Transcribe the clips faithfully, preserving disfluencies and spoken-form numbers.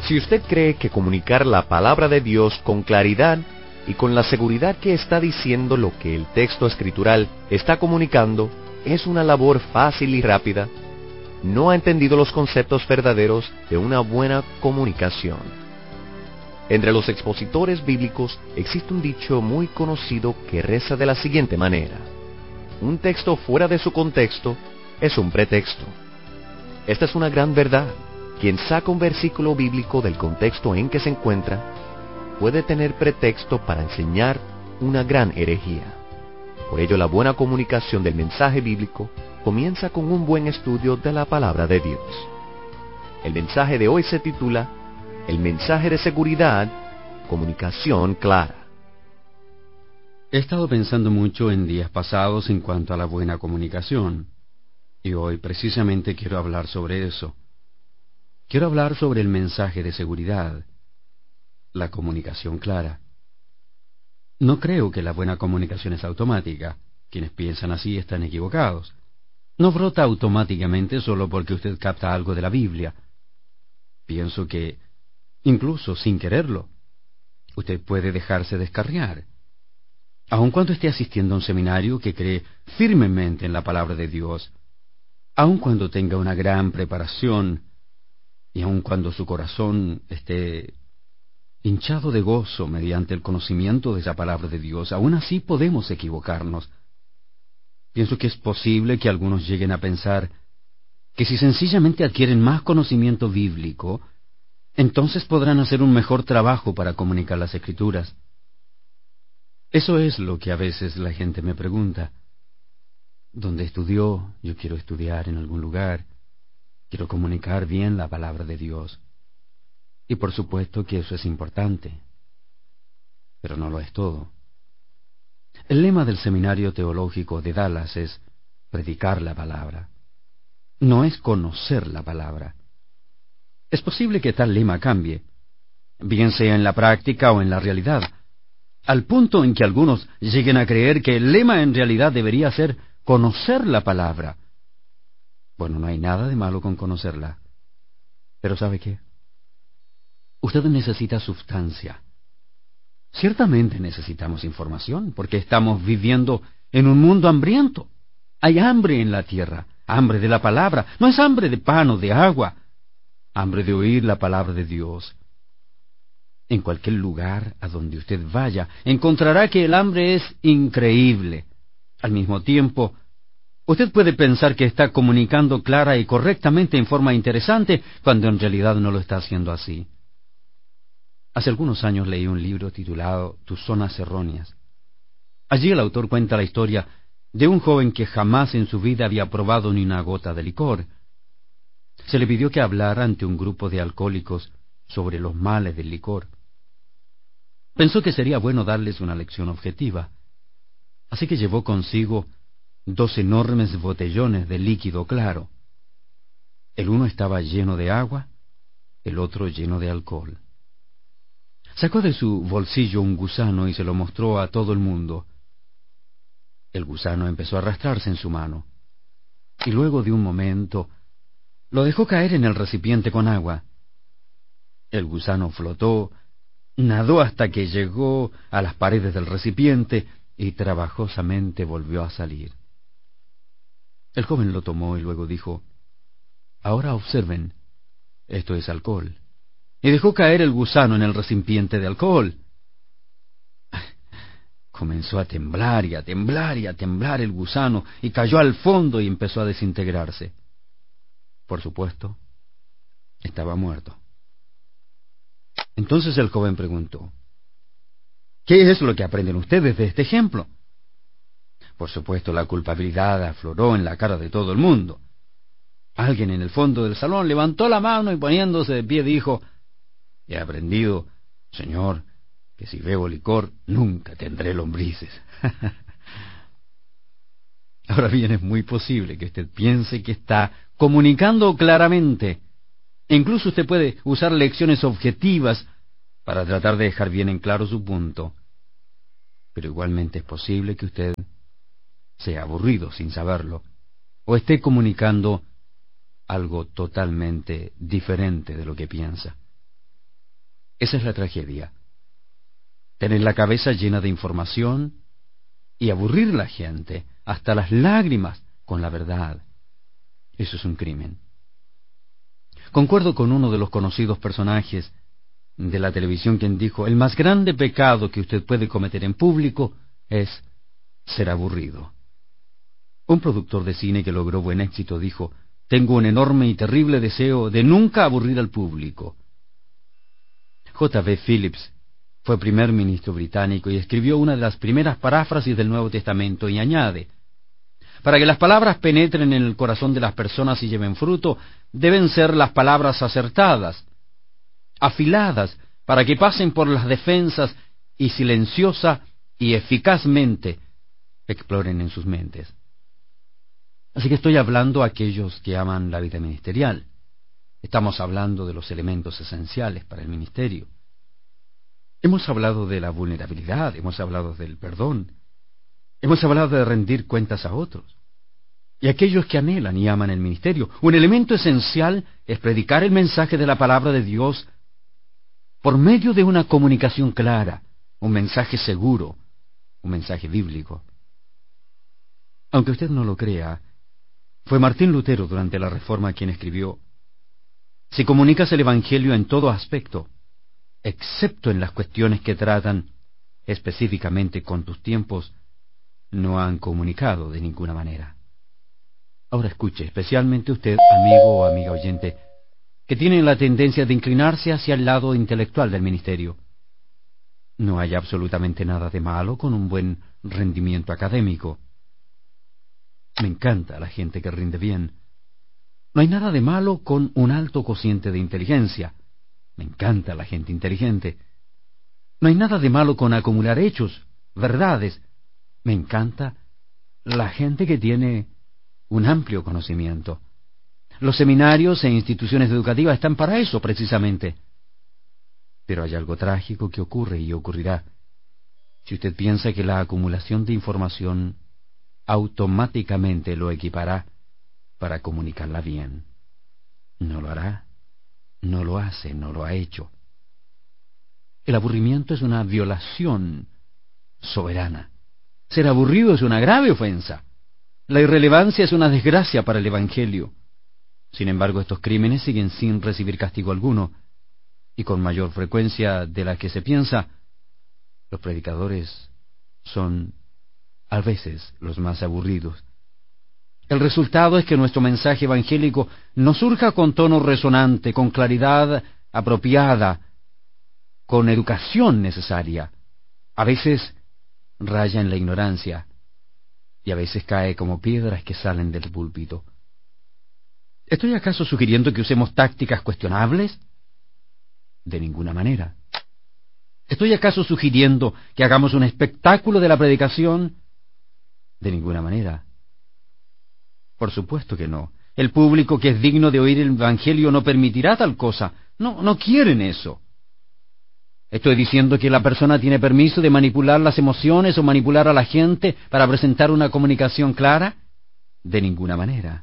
Si usted cree que comunicar la palabra de Dios con claridad y con la seguridad que está diciendo lo que el texto escritural está comunicando es una labor fácil y rápida, no ha entendido los conceptos verdaderos de una buena comunicación. Entre los expositores bíblicos existe un dicho muy conocido que reza de la siguiente manera: un texto fuera de su contexto es un pretexto. Esta es una gran verdad. Quien saca un versículo bíblico del contexto en que se encuentra puede tener pretexto para enseñar una gran herejía. Por ello, la buena comunicación del mensaje bíblico comienza con un buen estudio de la palabra de Dios. El mensaje de hoy se titula El mensaje de seguridad, comunicación clara. He estado pensando mucho en días pasados en cuanto a la buena comunicación, y hoy precisamente quiero hablar sobre eso. Quiero hablar sobre el mensaje de seguridad, la comunicación clara. No creo que la buena comunicación es automática. Quienes piensan así están equivocados. No brota automáticamente solo porque usted capta algo de la Biblia. Pienso que, incluso sin quererlo, usted puede dejarse descarriar. Aun cuando esté asistiendo a un seminario que cree firmemente en la palabra de Dios, aun cuando tenga una gran preparación, y aun cuando su corazón esté hinchado de gozo mediante el conocimiento de esa palabra de Dios, aún así podemos equivocarnos. Pienso que es posible que algunos lleguen a pensar que si sencillamente adquieren más conocimiento bíblico, entonces podrán hacer un mejor trabajo para comunicar las Escrituras. Eso es lo que a veces la gente me pregunta. ¿Dónde estudió? Yo quiero estudiar en algún lugar. Quiero comunicar bien la palabra de Dios. Y por supuesto que eso es importante. Pero no lo es todo. El lema del Seminario Teológico de Dallas es predicar la palabra. No es conocer la palabra. Es posible que tal lema cambie, bien sea en la práctica o en la realidad, al punto en que algunos lleguen a creer que el lema en realidad debería ser conocer la palabra. Bueno, no hay nada de malo con conocerla. Pero ¿sabe qué? Usted necesita sustancia. Ciertamente necesitamos información, porque estamos viviendo en un mundo hambriento. Hay hambre en la tierra, hambre de la palabra. No es hambre de pan o de agua, hambre de oír la palabra de Dios. En cualquier lugar a donde usted vaya, encontrará que el hambre es increíble. Al mismo tiempo, usted puede pensar que está comunicando clara y correctamente en forma interesante, cuando en realidad no lo está haciendo así. Hace algunos años leí un libro titulado Tus zonas erróneas. Allí el autor cuenta la historia de un joven que jamás en su vida había probado ni una gota de licor. Se le pidió que hablara ante un grupo de alcohólicos sobre los males del licor. Pensó que sería bueno darles una lección objetiva, así que llevó consigo dos enormes botellones de líquido claro. El uno estaba lleno de agua, el otro lleno de alcohol. Sacó de su bolsillo un gusano y se lo mostró a todo el mundo. El gusano empezó a arrastrarse en su mano, y luego de un momento lo dejó caer en el recipiente con agua. El gusano flotó, nadó hasta que llegó a las paredes del recipiente y trabajosamente volvió a salir. El joven lo tomó y luego dijo: «Ahora observen, esto es alcohol». Y dejó caer el gusano en el recipiente de alcohol. Comenzó a temblar y a temblar y a temblar el gusano, y cayó al fondo y empezó a desintegrarse. Por supuesto, estaba muerto. Entonces el joven preguntó: ¿qué es lo que aprenden ustedes de este ejemplo? Por supuesto, la culpabilidad afloró en la cara de todo el mundo. Alguien en el fondo del salón levantó la mano y poniéndose de pie dijo: «He aprendido, señor, que si bebo licor nunca tendré lombrices». Ahora bien, es muy posible que usted piense que está comunicando claramente. Incluso usted puede usar lecciones objetivas para tratar de dejar bien en claro su punto. Pero igualmente es posible que usted sea aburrido sin saberlo, o esté comunicando algo totalmente diferente de lo que piensa. Esa es la tragedia. Tener la cabeza llena de información y aburrir a la gente hasta las lágrimas con la verdad. Eso es un crimen. Concuerdo con uno de los conocidos personajes de la televisión quien dijo: el más grande pecado que usted puede cometer en público es ser aburrido. Un productor de cine que logró buen éxito dijo: tengo un enorme y terrible deseo de nunca aburrir al público. J B Phillips fue primer ministro británico y escribió una de las primeras paráfrasis del Nuevo Testamento y añade: para que las palabras penetren en el corazón de las personas y lleven fruto, deben ser las palabras acertadas, afiladas, para que pasen por las defensas y silenciosa y eficazmente exploren en sus mentes. Así que estoy hablando a aquellos que aman la vida ministerial. Estamos hablando de los elementos esenciales para el ministerio. Hemos hablado de la vulnerabilidad, hemos hablado del perdón, hemos hablado de rendir cuentas a otros. Y aquellos que anhelan y aman el ministerio, un elemento esencial es predicar el mensaje de la palabra de Dios por medio de una comunicación clara, un mensaje seguro, un mensaje bíblico. Aunque usted no lo crea, fue Martín Lutero durante la Reforma quien escribió: si comunicas el Evangelio en todo aspecto, excepto en las cuestiones que tratan específicamente con tus tiempos, no han comunicado de ninguna manera. Ahora escuche, especialmente usted, amigo o amiga oyente, que tiene la tendencia de inclinarse hacia el lado intelectual del ministerio. No hay absolutamente nada de malo con un buen rendimiento académico. Me encanta la gente que rinde bien. No hay nada de malo con un alto cociente de inteligencia. Me encanta la gente inteligente. No hay nada de malo con acumular hechos, verdades. Me encanta la gente que tiene un amplio conocimiento. Los seminarios e instituciones educativas están para eso, precisamente. Pero hay algo trágico que ocurre y ocurrirá si usted piensa que la acumulación de información automáticamente lo equipará para comunicarla bien. No lo hará, no lo hace, no lo ha hecho. El aburrimiento es una violación soberana. Ser aburrido es una grave ofensa. La irrelevancia es una desgracia para el Evangelio. Sin embargo, estos crímenes siguen sin recibir castigo alguno, y con mayor frecuencia de la que se piensa, los predicadores son a veces los más aburridos. El resultado es que nuestro mensaje evangélico no surja con tono resonante, con claridad apropiada, con educación necesaria. A veces raya en la ignorancia y a veces cae como piedras que salen del púlpito. ¿Estoy acaso sugiriendo que usemos tácticas cuestionables? De ninguna manera. ¿Estoy acaso sugiriendo que hagamos un espectáculo de la predicación? De ninguna manera. Por supuesto que no. El público que es digno de oír el Evangelio no permitirá tal cosa. No, no quieren eso. ¿Estoy diciendo que la persona tiene permiso de manipular las emociones o manipular a la gente para presentar una comunicación clara? De ninguna manera.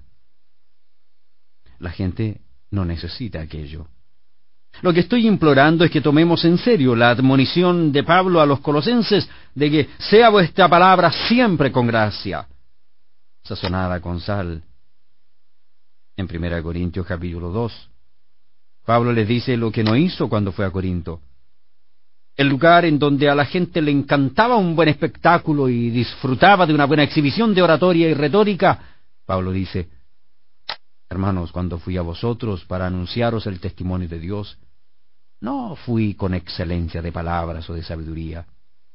La gente no necesita aquello. Lo que estoy implorando es que tomemos en serio la admonición de Pablo a los colosenses de que sea vuestra palabra siempre con gracia, sazonada con sal. En primera de Corintios capítulo dos, Pablo les dice lo que no hizo cuando fue a Corinto. El lugar en donde a la gente le encantaba un buen espectáculo y disfrutaba de una buena exhibición de oratoria y retórica, Pablo dice: hermanos, cuando fui a vosotros para anunciaros el testimonio de Dios, no fui con excelencia de palabras o de sabiduría.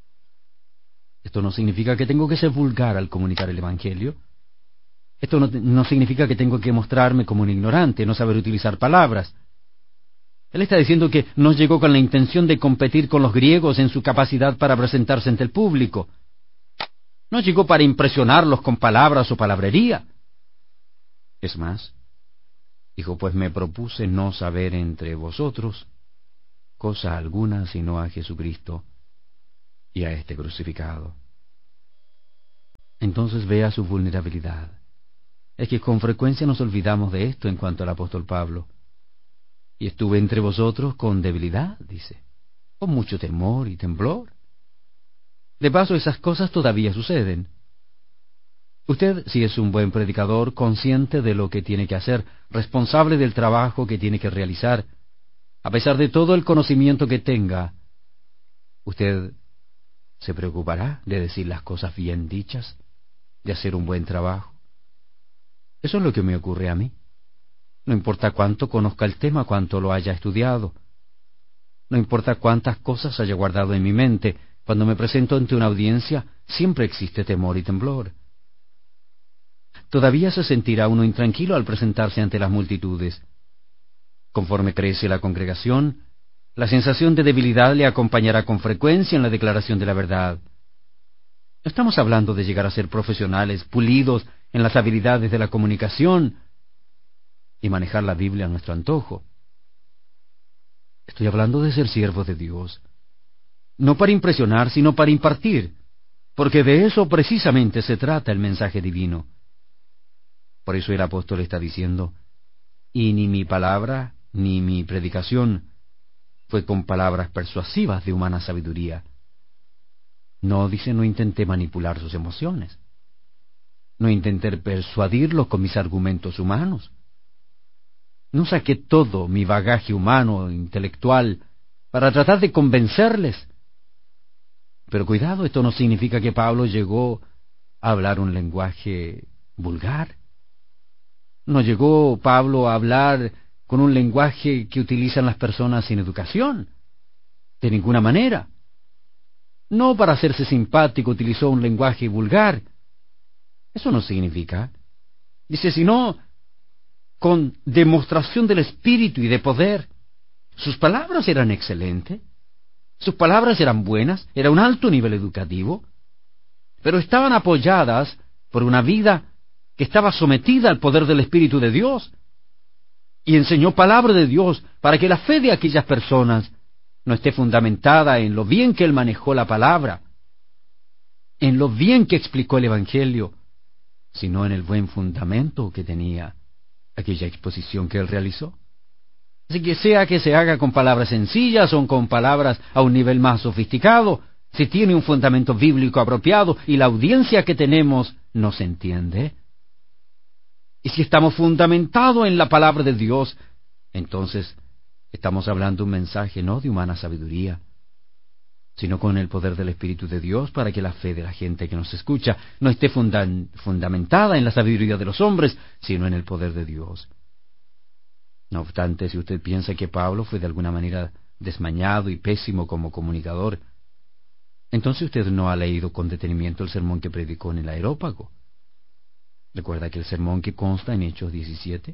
Esto no significa que tengo que ser vulgar al comunicar el Evangelio. Esto no, no significa que tengo que mostrarme como un ignorante, no saber utilizar palabras. Él está diciendo que no llegó con la intención de competir con los griegos en su capacidad para presentarse ante el público. No llegó para impresionarlos con palabras o palabrería. Es más, dijo, pues me propuse no saber entre vosotros cosa alguna sino a Jesucristo y a este crucificado. Entonces vea su vulnerabilidad. Es que con frecuencia nos olvidamos de esto en cuanto al apóstol Pablo. Y estuve entre vosotros con debilidad, dice. con mucho temor y temblor. De paso, esas cosas todavía suceden. Usted, si es un buen predicador, consciente de lo que tiene que hacer, responsable del trabajo que tiene que realizar, a pesar de todo el conocimiento que tenga, usted se preocupará de decir las cosas bien dichas, de hacer un buen trabajo. Eso es lo que me ocurre a mí. No importa cuánto conozca el tema, cuánto lo haya estudiado. No importa cuántas cosas haya guardado en mi mente, cuando me presento ante una audiencia, siempre existe temor y temblor. Todavía se sentirá uno intranquilo al presentarse ante las multitudes. Conforme crece la congregación, la sensación de debilidad le acompañará con frecuencia en la declaración de la verdad. No estamos hablando de llegar a ser profesionales, pulidos en las habilidades de la comunicación y manejar la Biblia a nuestro antojo. Estoy hablando de ser siervos de Dios, no para impresionar, sino para impartir, porque de eso precisamente se trata el mensaje divino. Por eso el apóstol está diciendo, y ni mi palabra ni mi predicación fue con palabras persuasivas de humana sabiduría. No, dice, no intenté manipular sus emociones. No intenté persuadirlos con mis argumentos humanos. No saqué todo mi bagaje humano, intelectual, para tratar de convencerles. Pero cuidado, esto no significa que Pablo llegó a hablar un lenguaje vulgar. No llegó Pablo a hablar con un lenguaje que utilizan las personas sin educación. De ninguna manera. No para hacerse simpático utilizó un lenguaje vulgar. Eso no significa. Dice, sino con demostración del espíritu y de poder. Sus palabras eran excelentes. Sus palabras eran buenas. Era un alto nivel educativo. Pero estaban apoyadas por una vida que estaba sometida al poder del Espíritu de Dios, y enseñó palabra de Dios para que la fe de aquellas personas no esté fundamentada en lo bien que él manejó la palabra, en lo bien que explicó el Evangelio, sino en el buen fundamento que tenía aquella exposición que él realizó. Así que sea que se haga con palabras sencillas o con palabras a un nivel más sofisticado, si tiene un fundamento bíblico apropiado y la audiencia que tenemos no se entiende, y si estamos fundamentados en la palabra de Dios, entonces estamos hablando un mensaje no de humana sabiduría, sino con el poder del Espíritu de Dios para que la fe de la gente que nos escucha no esté fundan, fundamentada en la sabiduría de los hombres, sino en el poder de Dios. No obstante, si usted piensa que Pablo fue de alguna manera desmañado y pésimo como comunicador, entonces usted no ha leído con detenimiento el sermón que predicó en el Areópago. ¿Recuerda aquel sermón que consta en Hechos diecisiete?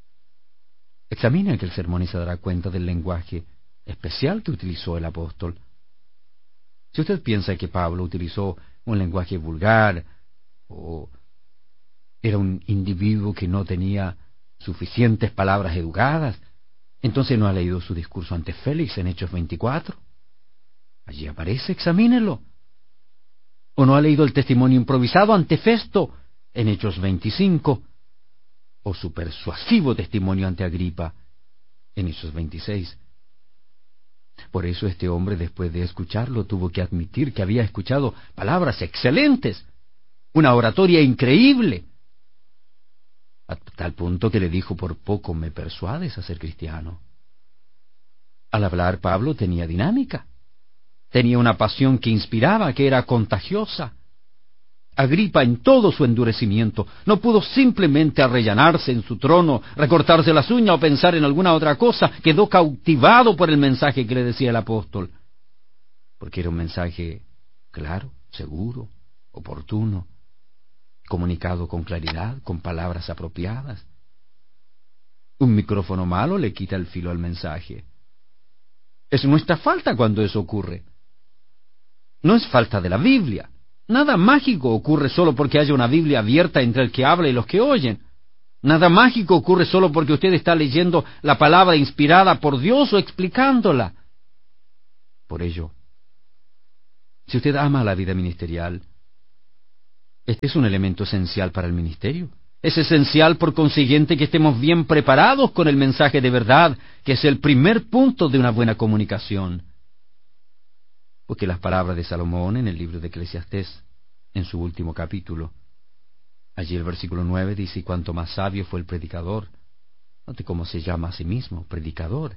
Examine aquel sermón y se dará cuenta del lenguaje especial que utilizó el apóstol. Si usted piensa que Pablo utilizó un lenguaje vulgar, o era un individuo que no tenía suficientes palabras educadas, entonces no ha leído su discurso ante Félix en Hechos veinticuatro. Allí aparece, examínelo. O no ha leído el testimonio improvisado ante Festo en Hechos veinticinco, o su persuasivo testimonio ante Agripa en Hechos veintiséis. Por eso este hombre, después de escucharlo, tuvo que admitir que había escuchado palabras excelentes, una oratoria increíble, a tal punto que le dijo, por poco me persuades a ser cristiano. Al hablar, Pablo tenía dinámica, tenía una pasión que inspiraba, que era contagiosa. Agripa, en todo su endurecimiento, no pudo simplemente arrellanarse en su trono, recortarse las uñas o pensar en alguna otra cosa. Quedó cautivado por el mensaje que le decía el apóstol, porque era un mensaje claro, seguro, oportuno, comunicado con claridad, con palabras apropiadas. Un micrófono malo le quita el filo al mensaje. Es nuestra falta cuando eso ocurre. No es falta de la Biblia. Nada mágico ocurre solo porque haya una Biblia abierta entre el que habla y los que oyen. Nada mágico ocurre solo porque usted está leyendo la palabra inspirada por Dios o explicándola. Por ello, si usted ama la vida ministerial, este es un elemento esencial para el ministerio. Es esencial, por consiguiente, que estemos bien preparados con el mensaje de verdad, que es el primer punto de una buena comunicación. porque las palabras de Salomón en el libro de Eclesiastés, en su último capítulo, allí el versículo nueve dice: y cuanto más sabio fue el predicador. Note cómo se llama a sí mismo, predicador.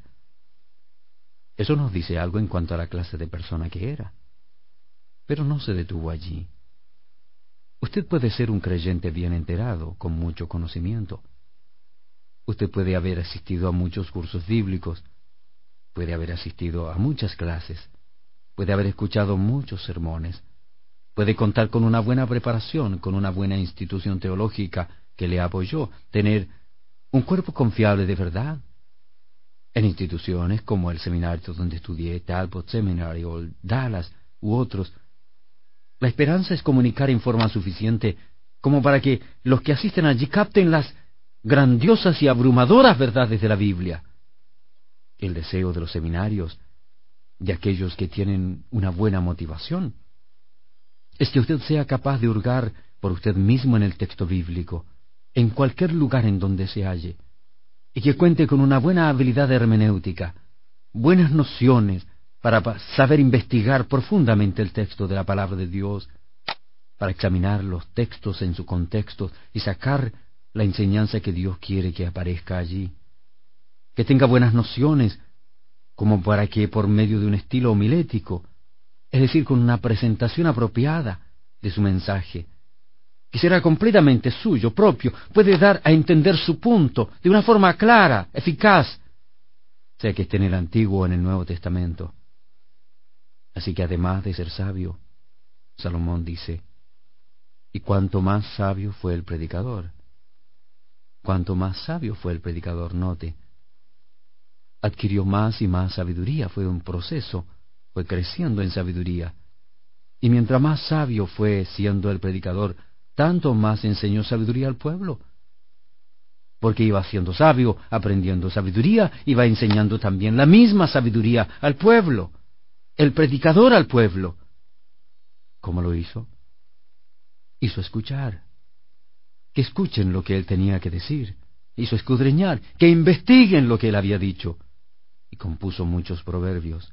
Eso nos dice algo en cuanto a la clase de persona que era. Pero no se detuvo allí. Usted puede ser un creyente bien enterado, con mucho conocimiento. Usted puede haber asistido a muchos cursos bíblicos, puede haber asistido a muchas clases, puede haber escuchado muchos sermones, puede contar con una buena preparación, con una buena institución teológica que le apoyó, tener un cuerpo confiable de verdad. En instituciones como el seminario donde estudié, Talbot Seminary o el Dallas u otros, la esperanza es comunicar en forma suficiente como para que los que asisten allí capten las grandiosas y abrumadoras verdades de la Biblia. El deseo de los seminarios, de aquellos que tienen una buena motivación, es que usted sea capaz de hurgar por usted mismo en el texto bíblico, en cualquier lugar en donde se halle, y que cuente con una buena habilidad hermenéutica, buenas nociones para saber investigar profundamente el texto de la palabra de Dios, para examinar los textos en su contexto y sacar la enseñanza que Dios quiere que aparezca allí. Que tenga buenas nociones, como para que por medio de un estilo homilético, es decir, con una presentación apropiada de su mensaje, que será completamente suyo, propio, puede dar a entender su punto de una forma clara, eficaz, sea que esté en el Antiguo o en el Nuevo Testamento. Así que además de ser sabio, Salomón dice: y cuanto más sabio fue el predicador. Cuanto más sabio fue el predicador, note, adquirió más y más sabiduría, fue un proceso, fue creciendo en sabiduría. Y mientras más sabio fue siendo el predicador, tanto más enseñó sabiduría al pueblo. Porque iba siendo sabio, aprendiendo sabiduría, iba enseñando también la misma sabiduría al pueblo, el predicador al pueblo. ¿Cómo lo hizo? Hizo escuchar. Que escuchen lo que él tenía que decir. Hizo escudriñar, que investiguen lo que él había dicho. Y compuso muchos proverbios.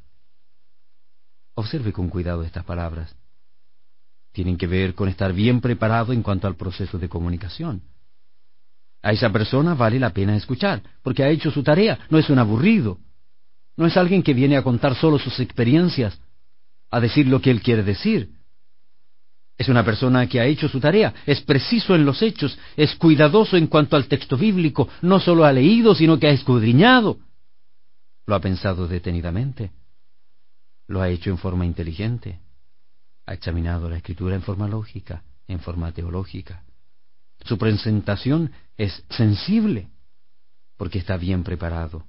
Observe con cuidado estas palabras. Tienen que ver con estar bien preparado en cuanto al proceso de comunicación. A esa persona vale la pena escuchar, porque ha hecho su tarea, no es un aburrido. No es alguien que viene a contar solo sus experiencias, a decir lo que él quiere decir. Es una persona que ha hecho su tarea, es preciso en los hechos, es cuidadoso en cuanto al texto bíblico, no solo ha leído, sino que ha escudriñado. Lo ha pensado detenidamente, lo ha hecho en forma inteligente, ha examinado la Escritura en forma lógica, en forma teológica. Su presentación es sensible, porque está bien preparado.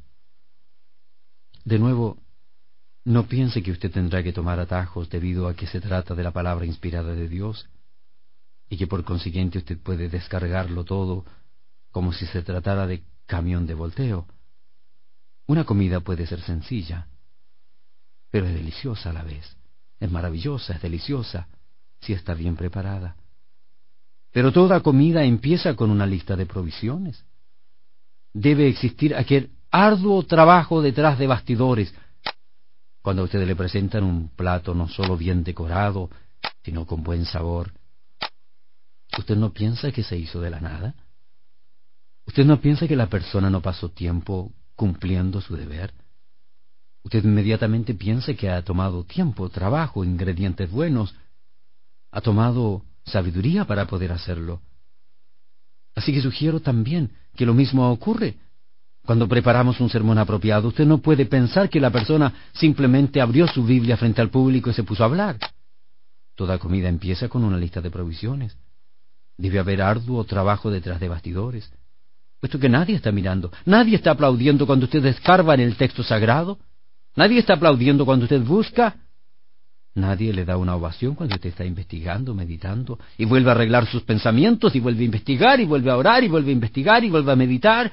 De nuevo, no piense que usted tendrá que tomar atajos debido a que se trata de la palabra inspirada de Dios, y que por consiguiente usted puede descargarlo todo como si se tratara de camión de volteo. Una comida puede ser sencilla, pero es deliciosa a la vez. Es maravillosa, es deliciosa, si está bien preparada. Pero toda comida empieza con una lista de provisiones. Debe existir aquel arduo trabajo detrás de bastidores. Cuando a usted le presentan un plato no solo bien decorado, sino con buen sabor, ¿usted no piensa que se hizo de la nada? ¿Usted no piensa que la persona no pasó tiempo cumpliendo su deber? Usted inmediatamente piensa que ha tomado tiempo, trabajo, ingredientes buenos, ha tomado sabiduría para poder hacerlo. Así que sugiero también que lo mismo ocurre. Cuando preparamos un sermón apropiado, usted no puede pensar que la persona simplemente abrió su Biblia frente al público y se puso a hablar. Toda comida empieza con una lista de provisiones. Debe haber arduo trabajo detrás de bastidores, puesto que nadie está mirando, nadie está aplaudiendo cuando usted escarba en el texto sagrado, nadie está aplaudiendo cuando usted busca, nadie le da una ovación cuando usted está investigando, meditando, y vuelve a arreglar sus pensamientos, y vuelve a investigar, y vuelve a orar, y vuelve a investigar, y vuelve a meditar.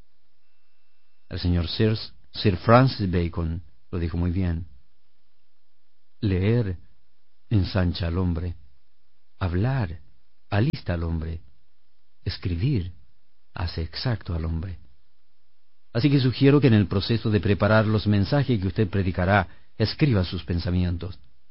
El señor Sir, Sir Francis Bacon lo dijo muy bien. Leer ensancha al hombre, hablar alista al hombre, escribir hace exacto al hombre. Así que sugiero que en el proceso de preparar los mensajes que usted predicará, escriba sus pensamientos.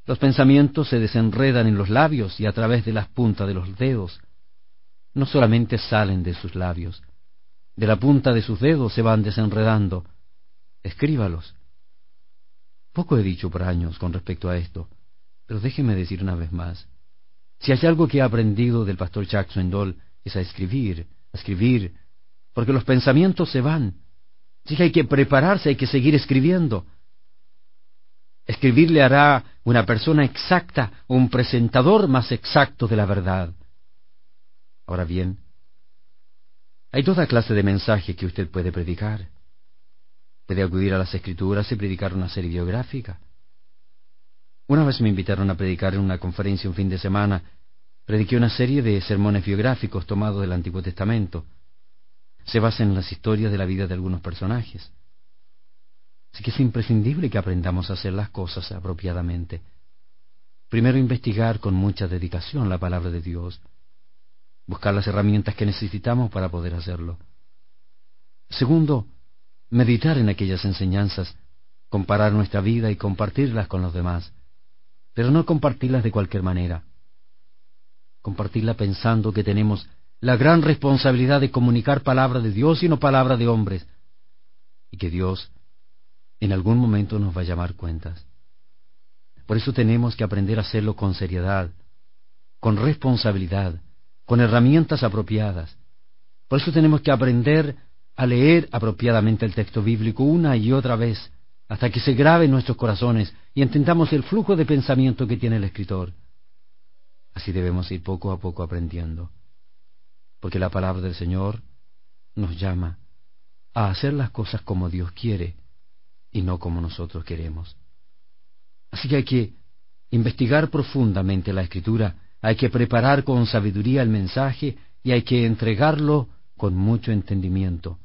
Los pensamientos se desenredan en los labios y a través de las puntas de los dedos. No solamente salen de sus labios, de la punta de sus dedos se van desenredando. Escríbalos. Poco he dicho por años con respecto a esto, pero déjeme decir una vez más. Si hay algo que he aprendido del pastor Chuck Swindoll es a escribir, a escribir, porque los pensamientos se van. Así que hay que prepararse, hay que seguir escribiendo. Escribir le hará una persona exacta, un presentador más exacto de la verdad. Ahora bien, hay toda clase de mensaje que usted puede predicar. Puede acudir a las Escrituras y predicar una serie biográfica. Una vez me invitaron a predicar en una conferencia un fin de semana. Prediqué una serie de sermones biográficos tomados del Antiguo Testamento. Se basa en las historias de la vida de algunos personajes. Así que es imprescindible que aprendamos a hacer las cosas apropiadamente. Primero, investigar con mucha dedicación la palabra de Dios. Buscar las herramientas que necesitamos para poder hacerlo. Segundo, meditar en aquellas enseñanzas, comparar nuestra vida y compartirlas con los demás, pero no compartirlas de cualquier manera. Compartirla pensando que tenemos la gran responsabilidad de comunicar palabra de Dios y no palabra de hombres, y que Dios en algún momento nos va a llamar cuentas. Por eso tenemos que aprender a hacerlo con seriedad, con responsabilidad, con herramientas apropiadas. Por eso tenemos que aprender a leer apropiadamente el texto bíblico una y otra vez, hasta que se grabe en nuestros corazones y entendamos el flujo de pensamiento que tiene el escritor. Así debemos ir poco a poco aprendiendo, porque la palabra del Señor nos llama a hacer las cosas como Dios quiere y no como nosotros queremos. Así que hay que investigar profundamente la Escritura, hay que preparar con sabiduría el mensaje y hay que entregarlo con mucho entendimiento.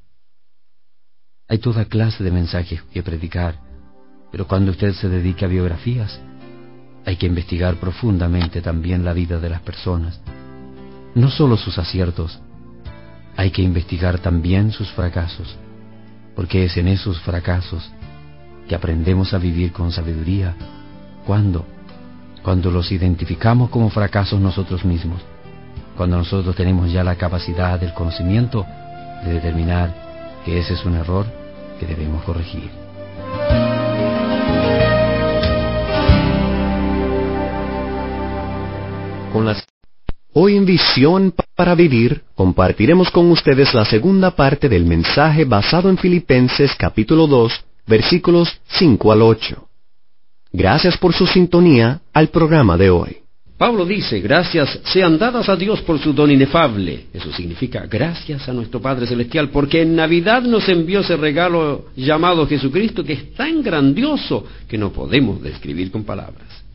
Hay toda clase de mensajes que predicar, pero cuando usted se dedica a biografías, hay que investigar profundamente también la vida de las personas, no solo sus aciertos, hay que investigar también sus fracasos, porque es en esos fracasos que aprendemos a vivir con sabiduría. ¿Cuándo? Cuando los identificamos como fracasos nosotros mismos, cuando nosotros tenemos ya la capacidad del conocimiento de determinar que ese es un error que debemos corregir. Con las... Hoy en Visión para Vivir compartiremos con ustedes la segunda parte del mensaje basado en Filipenses capítulo dos, versículos cinco al ocho. Gracias por su sintonía al programa de hoy. Pablo dice, gracias sean dadas a Dios por su don inefable. Eso significa gracias a nuestro Padre Celestial, porque en Navidad nos envió ese regalo llamado Jesucristo, que es tan grandioso que no podemos describir con palabras.